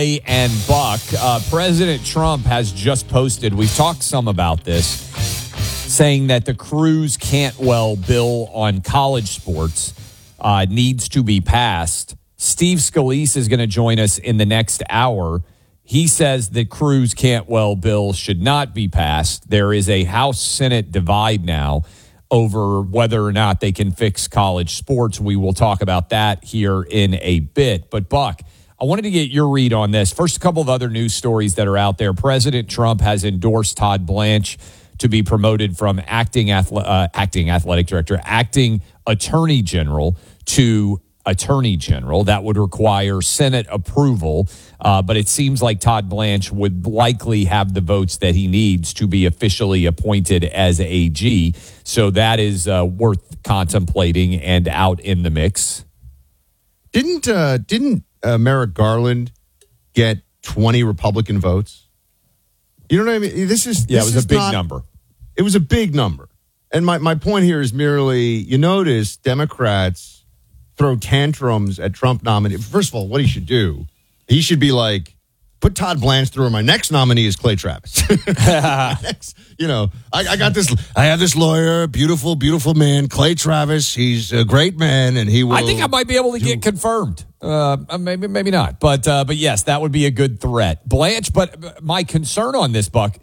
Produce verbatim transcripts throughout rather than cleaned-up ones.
And Buck, uh, President Trump has just posted, we've talked some about this, saying that the Cruz-Cantwell bill on college sports uh, needs to be passed. Steve Scalise is going to join us in the next hour. He says the Cruz-Cantwell bill should not be passed. There is a House-Senate divide now over whether or not they can fix college sports. We will talk about that here in a bit. But, Buck, I wanted to get your read on this. First, a couple of other news stories that are out there. President Trump has endorsed Todd Blanche to be promoted from acting athle- uh, acting athletic director, acting attorney general to attorney general. That would require Senate approval, uh, but it seems like Todd Blanche would likely have the votes that he needs to be officially appointed as A G. So that is uh, worth contemplating and out in the mix. Didn't uh, didn't uh, Merrick Garland get twenty Republican votes? You know what I mean? This is yeah, this it was a big not, number. It was a big number, and my my point here is merely you notice Democrats throw tantrums at Trump nominee. First of all, what he should do, he should be like, put Todd Blanche through. My next nominee is Clay Travis. next, you know, I, I got this. I have this lawyer, beautiful, beautiful man, Clay Travis. He's a great man, and he will. I think I might be able to do, get confirmed. Uh, maybe, maybe not. But, uh, but yes, that would be a good threat, Blanche. But my concern on this, Buck,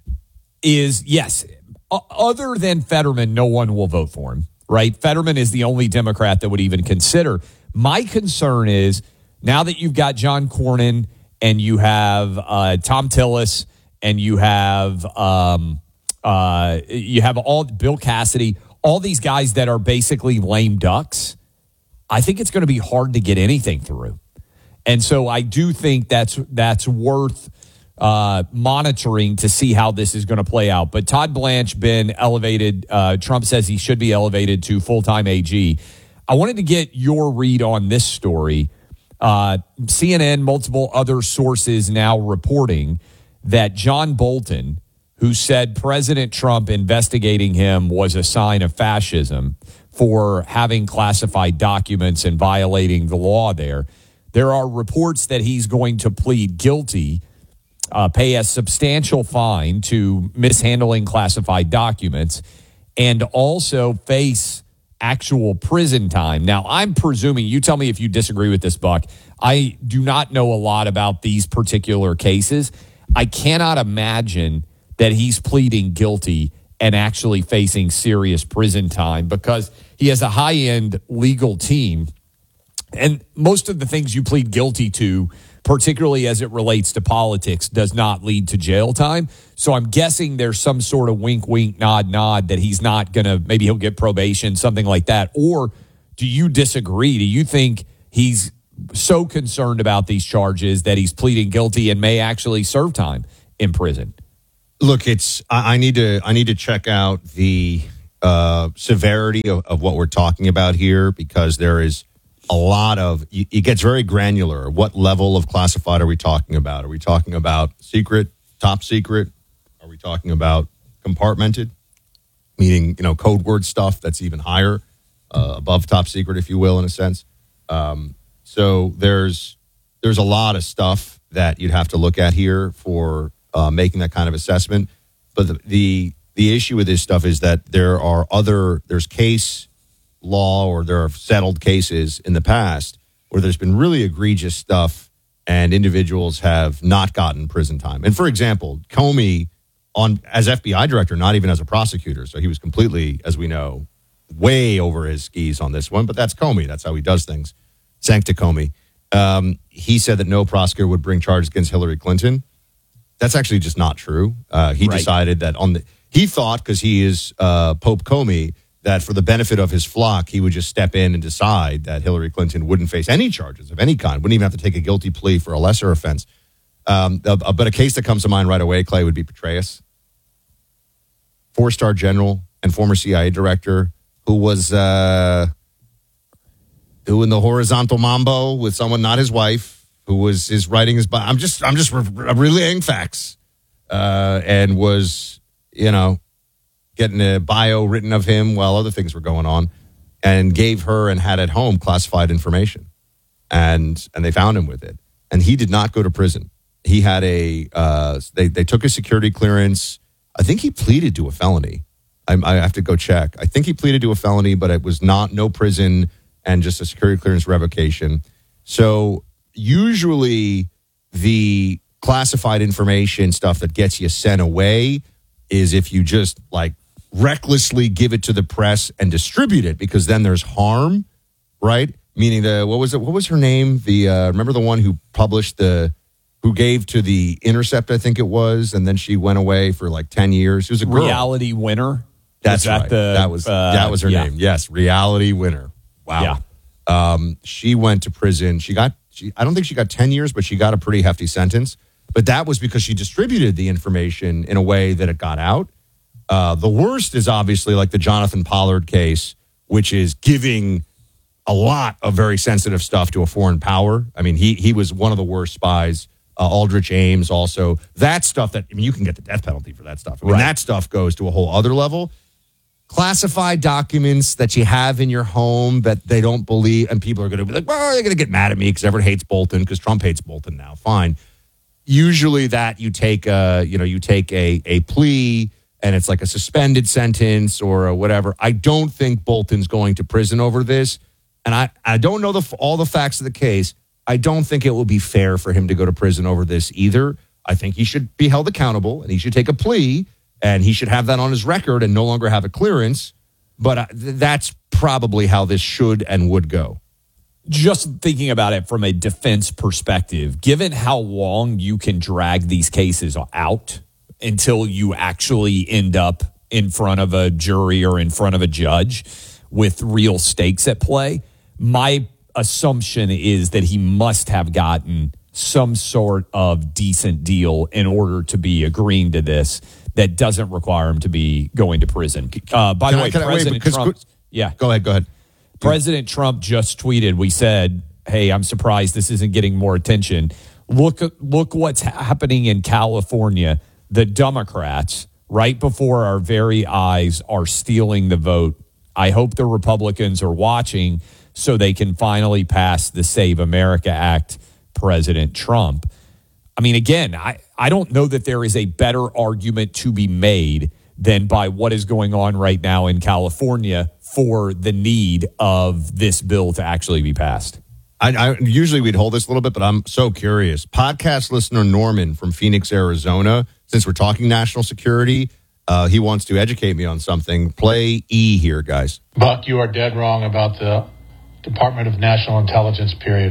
is yes. Other than Fetterman, no one will vote for him. Right? Fetterman is the only Democrat that would even consider. My concern is now that you've got John Cornyn and you have uh, Tom Tillis and you have um, uh, you have all Bill Cassidy, all these guys that are basically lame ducks. I think it's going to be hard to get anything through, and so I do think that's that's worth uh, monitoring to see how this is going to play out. But Todd Blanche been elevated. Uh, Trump says he should be elevated to full-time A G. I wanted to get your read on this story. Uh, C N N, multiple other sources now reporting that John Bolton, who said President Trump investigating him was a sign of fascism for having classified documents and violating the law there, there are reports that he's going to plead guilty, Uh, pay a substantial fine to mishandling classified documents, and also face actual prison time. Now, I'm presuming, you tell me if you disagree with this, Buck. I do not know a lot about these particular cases. I cannot imagine that he's pleading guilty and actually facing serious prison time because he has a high-end legal team. And most of the things you plead guilty to, particularly as it relates to politics, does not lead to jail time. So I'm guessing there's some sort of wink, wink, nod, nod that he's not going to, maybe he'll get probation, something like that. Or do you disagree? Do you think he's so concerned about these charges that he's pleading guilty and may actually serve time in prison? Look, it's I, I need to I need to check out the uh, severity of, of what we're talking about here because there is a lot of, it gets very granular. What level of classified are we talking about? Are we talking about secret, top secret? Are we talking about compartmented, meaning, you know, code word stuff that's even higher, uh, above top secret, if you will, in a sense? Um, so there's there's a lot of stuff that you'd have to look at here for uh, making that kind of assessment. But the, the the issue with this stuff is that there are other, there's case law or there are settled cases in the past where there's been really egregious stuff and individuals have not gotten prison time. And for example, Comey on as F B I director, not even as a prosecutor. So he was completely, as we know, way over his skis on this one, but that's Comey. That's how he does things. Sancta Comey. Um, he said that no prosecutor would bring charges against Hillary Clinton. That's actually just not true. Uh, he right. decided that on the, he thought because he is uh, Pope Comey, that for the benefit of his flock, he would just step in and decide that Hillary Clinton wouldn't face any charges of any kind, wouldn't even have to take a guilty plea for a lesser offense. Um, uh, but a case that comes to mind right away, Clay, would be Petraeus, four-star general and former C I A director who was uh, who in the horizontal mambo with someone not his wife, who was his writing his. I'm just I'm just re- relaying facts, uh, and was you know. getting a bio written of him while other things were going on, and gave her and had at home classified information, and and they found him with it. and he did not go to prison. He had a, uh, they, they took his security clearance. I think he pleaded to a felony. I, I have to go check. I think he pleaded to a felony, but it was not, no prison and just a security clearance revocation. So usually the classified information stuff that gets you sent away is if you just like recklessly give it to the press and distribute it, because then there's harm, right? Meaning the, what was it? What was her name? The, uh, remember the one who published the, who gave to the Intercept, I think it was, and then she went away for like ten years. She was a girl. Reality Winner. That's that right. The, that was uh, that was her yeah. name. Yes, Reality Winner. Wow. Yeah. Um, she went to prison. She got. She, I don't think she got ten years, but she got a pretty hefty sentence. But that was because she distributed the information in a way that it got out. Uh, the worst is obviously like the Jonathan Pollard case, which is giving a lot of very sensitive stuff to a foreign power. I mean, he he was one of the worst spies. Uh, Aldrich Ames also. That stuff that, I mean, you can get the death penalty for that stuff. I mean, right. That stuff goes to a whole other level. Classified documents that you have in your home that they don't believe, and people are going to be like, well, they're going to get mad at me because everyone hates Bolton because Trump hates Bolton now. Fine. Usually that you take a, you know, you take a, a plea and it's like a suspended sentence or a whatever. I don't think Bolton's going to prison over this. And I, I don't know the all the facts of the case. I don't think it will be fair for him to go to prison over this either. I think he should be held accountable and he should take a plea and he should have that on his record and no longer have a clearance. But uh, th- that's probably how this should and would go. Just thinking about it from a defense perspective, given how long you can drag these cases out until you actually end up in front of a jury or in front of a judge with real stakes at play, my assumption is that he must have gotten some sort of decent deal in order to be agreeing to this that doesn't require him to be going to prison. Uh, by Can the I- way, can I- wait, President because- Trump... Yeah. Go ahead, go ahead. President Trump just tweeted, we said, hey, I'm surprised this isn't getting more attention. Look, look what's happening in California. The Democrats, right before our very eyes, are stealing the vote. I hope the Republicans are watching so they can finally pass the Save America Act, President Trump. I mean, again, I, I don't know that there is a better argument to be made than by what is going on right now in California for the need of this bill to actually be passed. I, I usually we'd hold this a little bit, but I'm so curious. Podcast listener Norman from Phoenix, Arizona, since we're talking national security, uh, he wants to educate me on something. Play E here, guys. Buck, you are dead wrong about the Department of National Intelligence, period.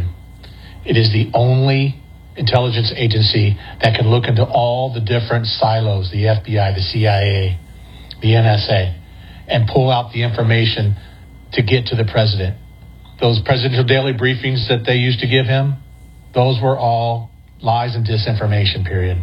It is the only intelligence agency that can look into all the different silos, the F B I, the C I A, the N S A, and pull out the information to get to the president. Those presidential daily briefings that they used to give him, those were all lies and disinformation, period.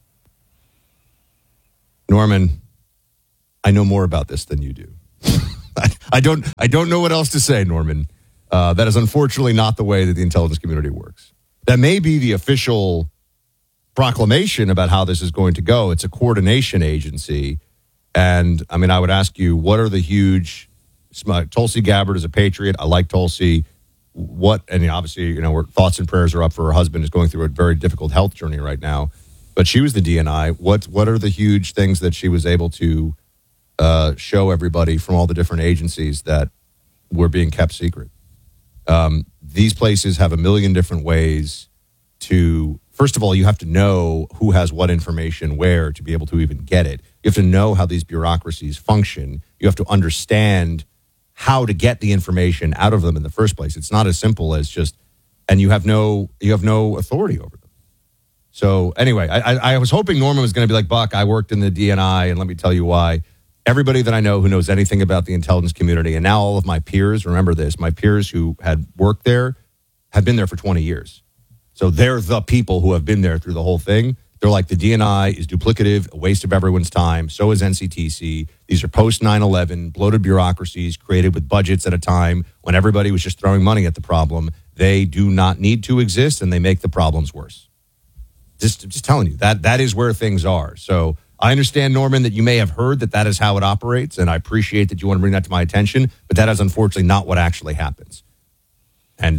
Norman, I know more about this than you do. I, I don't I don't know what else to say, Norman. Uh, that is unfortunately not the way that the intelligence community works. That may be the official proclamation about how this is going to go. It's a coordination agency. And, I mean, I would ask you, what are the huge... Tulsi Gabbard is a patriot. I like Tulsi. What, and obviously, you know, her thoughts and prayers are up for her husband who's going through a very difficult health journey right now. But she was the D N I. What, what are the huge things that she was able to uh, show everybody from all the different agencies that were being kept secret? Um, these places have a million different ways to, first of all, you have to know who has what information where to be able to even get it. You have to know how these bureaucracies function. You have to understand how to get the information out of them in the first place. It's not as simple as just, and you have no, you have no authority over them. So anyway, I, I, I was hoping Norman was going to be like, Buck, I worked in the D N I, and let me tell you why. Everybody that I know who knows anything about the intelligence community, and now all of my peers, remember this, my peers who had worked there have been there for twenty years. So they're the people who have been there through the whole thing. They're like, the D N I is duplicative, a waste of everyone's time. So is N C T C. These are post nine eleven bloated bureaucracies created with budgets at a time when everybody was just throwing money at the problem. They do not need to exist, and they make the problems worse. Just, just telling you, that that is where things are. So I understand, Norman, that you may have heard that that is how it operates, and I appreciate that you want to bring that to my attention, but that is unfortunately not what actually happens. And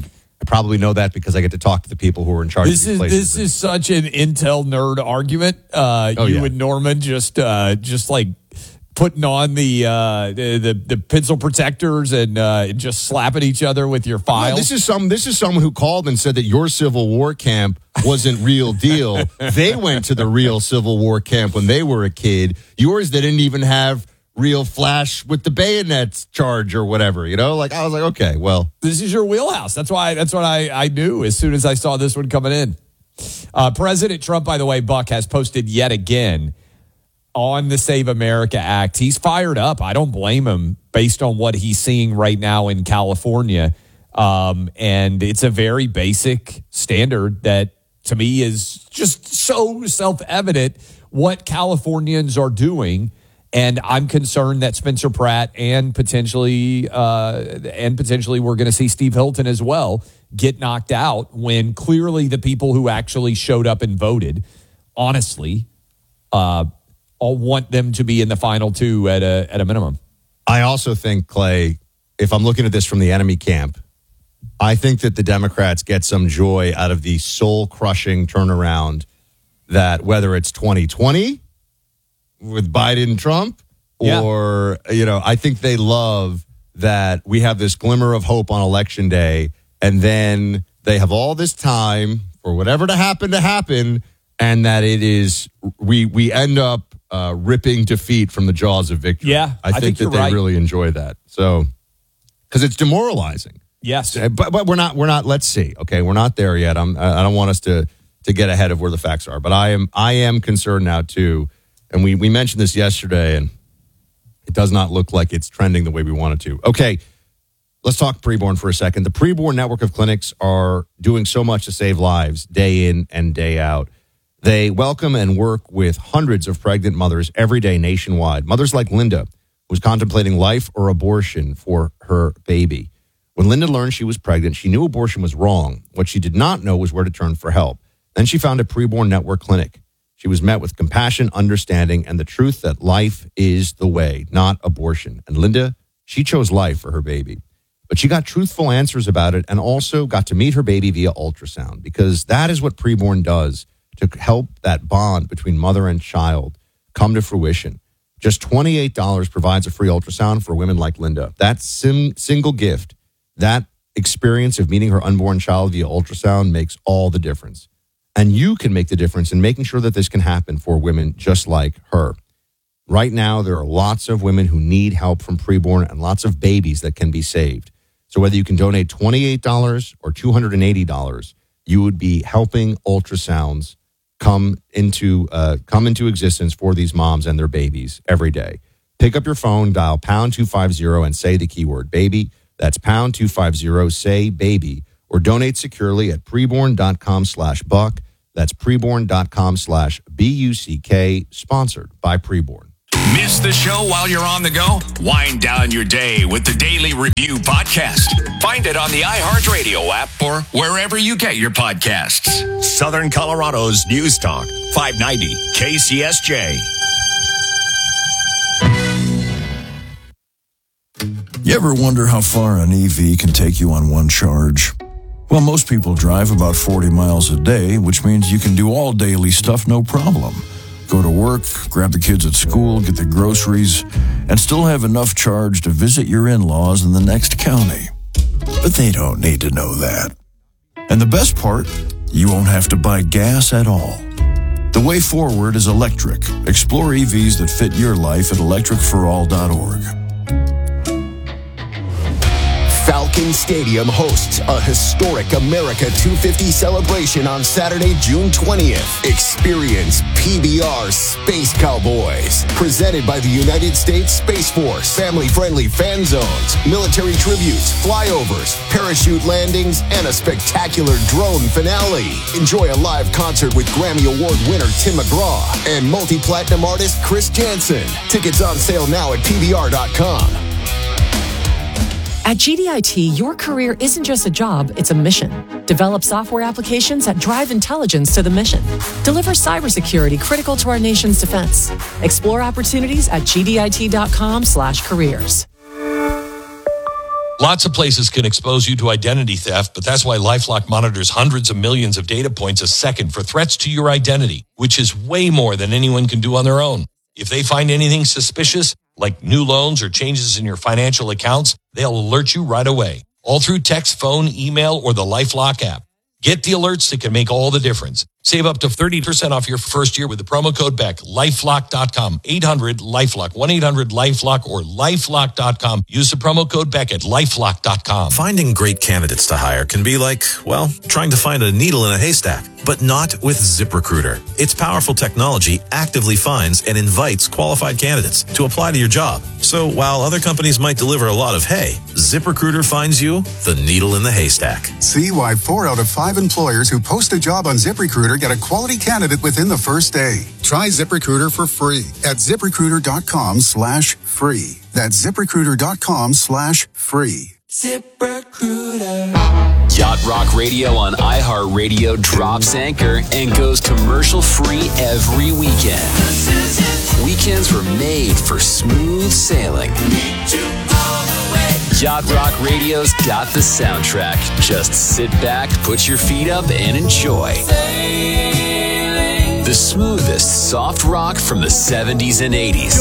probably know that because I get to talk to the people who are in charge this of these is places. This is such an Intel nerd argument. Uh, oh, you yeah. and Norman just uh, just like putting on the uh, the, the the pencil protectors and uh, just slapping each other with your files. No, this is some. This is someone who called and said that your Civil War camp wasn't real deal. They went to the real Civil War camp when they were a kid. Yours, they didn't even have real flash with the bayonets charge or whatever. You know, like I was like, okay, well, this is your wheelhouse. That's why. That's what I I knew as soon as I saw this one coming in. Uh, President Trump, by the way, Buck has posted yet again on the Save America Act. He's fired up. I don't blame him based on what he's seeing right now in California. Um, and it's a very basic standard that to me is just so self-evident what Californians are doing. And I'm concerned that Spencer Pratt and potentially uh, and potentially we're going to see Steve Hilton as well get knocked out when clearly the people who actually showed up and voted, honestly, uh, I'll want them to be in the final two at a at a minimum. I also think, Clay, if I'm looking at this from the enemy camp, I think that the Democrats get some joy out of the soul-crushing turnaround that whether it's twenty twenty with Biden and Trump or, yeah. you know, I think they love that we have this glimmer of hope on Election Day and then they have all this time for whatever to happen to happen and that it is, we, we end up Uh, ripping defeat from the jaws of victory. Yeah, I think, I think that they right. really enjoy that. So, because it's demoralizing. Yes, but but we're not we're not. Let's see. Okay, we're not there yet. I'm. I don't want us to to get ahead of where the facts are. But I am. I am concerned now too. And we we mentioned this yesterday, and it does not look like it's trending the way we want it to. Okay, let's talk preborn for a second. The preborn network of clinics are doing so much to save lives day in and day out. They welcome and work with hundreds of pregnant mothers every day nationwide. Mothers like Linda, who's contemplating life or abortion for her baby. When Linda learned she was pregnant, she knew abortion was wrong. What she did not know was where to turn for help. Then she found a preborn network clinic. She was met with compassion, understanding, and the truth that life is the way, not abortion. And Linda, she chose life for her baby. But she got truthful answers about it and also got to meet her baby via ultrasound because that is what preborn does to help that bond between mother and child come to fruition. Just twenty-eight dollars provides a free ultrasound for women like Linda. That sim- single gift, that experience of meeting her unborn child via ultrasound makes all the difference. And you can make the difference in making sure that this can happen for women just like her. Right now, there are lots of women who need help from preborn and lots of babies that can be saved. So whether you can donate twenty-eight dollars or two hundred eighty dollars, you would be helping ultrasounds come into uh, come into existence for these moms and their babies every day. Pick up your phone, dial pound two fifty and say the keyword baby. That's pound two fifty, say baby, or donate securely at preborn.com slash buck. That's preborn.com slash B-U-C-K, sponsored by Preborn. Miss the show while you're on the go? Wind down your day with the Daily Review podcast. Find it on the iHeartRadio app or wherever you get your podcasts. Southern Colorado's News Talk, five ninety K C S J. You ever wonder how far an E V can take you on one charge? Well, most people drive about forty miles a day, which means you can do all daily stuff no problem. Go to work, grab the kids at school, get the groceries, and still have enough charge to visit your in-laws in the next county. But they don't need to know that. And the best part, you won't have to buy gas at all. The way forward is electric. Explore E Vs that fit your life at electric for all dot org. Falcon Stadium hosts a historic America two fifty celebration on Saturday, June twentieth. Experience P B R Space Cowboys, presented by the United States Space Force. Family-friendly fan zones, military tributes, flyovers, parachute landings, and a spectacular drone finale. Enjoy a live concert with Grammy Award winner Tim McGraw and multi-platinum artist Chris Jansen. Tickets on sale now at P B R dot com. At G D I T, your career isn't just a job, it's a mission. Develop software applications that drive intelligence to the mission. Deliver cybersecurity critical to our nation's defense. Explore opportunities at G D I T dot com slash careers. Lots of places can expose you to identity theft, but that's why LifeLock monitors hundreds of millions of data points a second for threats to your identity, which is way more than anyone can do on their own. If they find anything suspicious, like new loans or changes in your financial accounts, they'll alert you right away, all through text, phone, email, or the LifeLock app. Get the alerts that can make all the difference. Save up to thirty percent off your first year with the promo code Beck. lifelock dot com, eight hundred LifeLock, one eight hundred LifeLock, or lifelock dot com. Use the promo code Beck at lifelock dot com. Finding great candidates to hire can be like, well, trying to find a needle in a haystack, but not with ZipRecruiter. Its powerful technology actively finds and invites qualified candidates to apply to your job. So while other companies might deliver a lot of hay, ZipRecruiter finds you the needle in the haystack. See why four out of five employers who post a job on ZipRecruiter get a quality candidate within the first day. Try ZipRecruiter for free at ZipRecruiter.com slash free. That's ZipRecruiter.com slash free. ZipRecruiter. Yacht Rock Radio on iHeartRadio drops anchor and goes commercial free every weekend. Weekends were made for smooth sailing. Yacht Rock Radio's got the soundtrack. Just sit back, put your feet up, and enjoy. The smoothest soft rock from the seventies and eighties.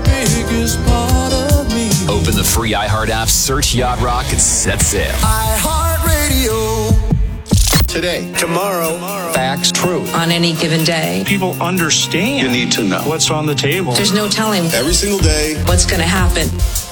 Open the free iHeart app, search Yacht Rock, and set sail. iHeartRadio. Today, tomorrow, facts, truth. On any given day. People understand. You need to know what's on the table. There's no telling every single day what's going to happen.